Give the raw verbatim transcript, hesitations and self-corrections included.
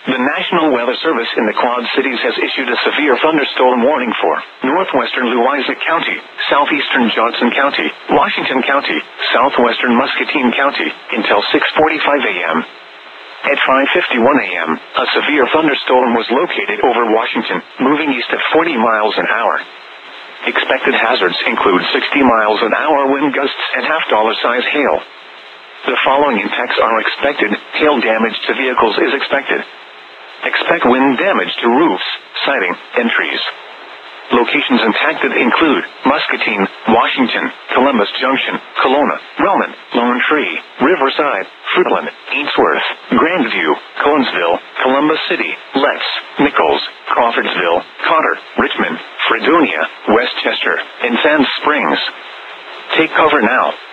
The National Weather Service in the Quad Cities has issued a severe thunderstorm warning for northwestern Louisa County, southeastern Johnson County, Washington County, southwestern Muscatine County, until six forty-five a.m. At five fifty-one a.m., a severe thunderstorm was located over Washington, moving east at forty miles an hour. Expected hazards include sixty miles an hour wind gusts and half-dollar-size hail. The following impacts are expected. Hail damage to vehicles is expected. Expect wind damage to roofs, siding, and trees. Locations impacted include Muscatine, Washington, Columbus Junction, Kelowna, Relman, Lone Tree, Riverside, Fruitland, Ainsworth, Grandview, Conesville, Columbus City, Lex, Nichols, Crawfordsville, Cotter, Richmond, Fredonia, Westchester, and Sand Springs. Take cover now.